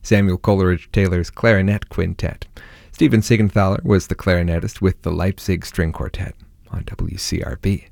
Samuel Coleridge Taylor's Clarinet Quintet. Stephen Siegenthaler was the clarinetist with the Leipzig String Quartet on WCRB.